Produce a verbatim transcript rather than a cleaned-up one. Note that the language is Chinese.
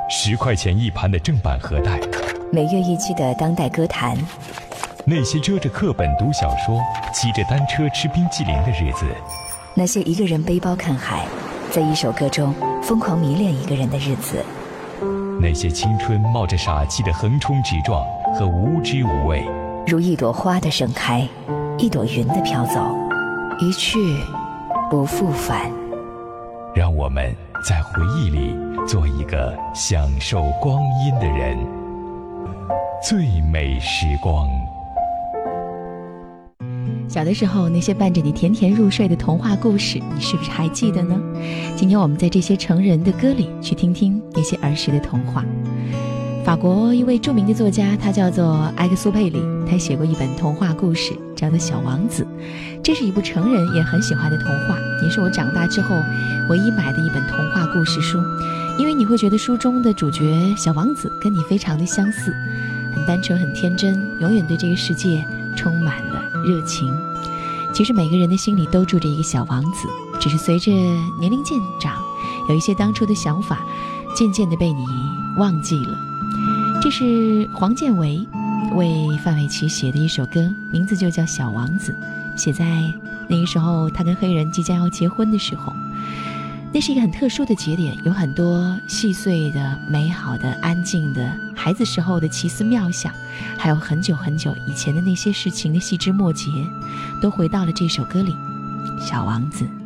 十块钱一盘的正版盒带， 每月一期的当代歌坛， 那些遮着课本读小说、骑着单车吃冰淇淋的日子， 那些一个人背包看海，在一首歌中疯狂迷恋一个人的日子， 那些青春冒着傻气的横冲直撞和无知无畏， 如一朵花的盛开，一朵云的飘走，一去不复返。 让我们在回忆里做一个享受光阴的人。最美时光。 小的时候，那些伴着你甜甜入睡的童话故事，你是不是还记得呢？今天我们在这些成人的歌里去听听那些儿时的童话。法国一位著名的作家，他叫做埃克苏佩里，他写过一本童话故事，叫做《小王子》。这是一部成人也很喜欢的童话，也是我长大之后唯一买的一本童话故事书。因为你会觉得书中的主角小王子跟你非常的相似，很单纯很天真，永远对这个世界充满了热情。其实每个人的心里都住着一个小王子，只是随着年龄渐长，有一些当初的想法渐渐的被你忘记了。这是黄建为为范玮琪写的一首歌，名字就叫《小王子》，写在那个时候他跟黑人即将要结婚的时候。那是一个很特殊的节点，有很多细碎的、美好的、安静的孩子时候的奇思妙想，还有很久很久以前的那些事情的细枝末节，都回到了这首歌里。小王子。